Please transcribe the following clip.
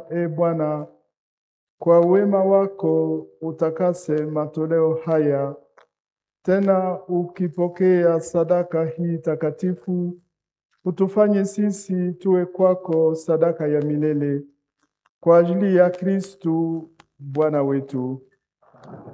e Bwana, kwa wema wako utakase matoleo haya. Tena ukipokea sadaka hii takatifu, utufanye sisi tuwe kwako sadaka ya milele. Kwa ajili ya Kristu Bwana wetu.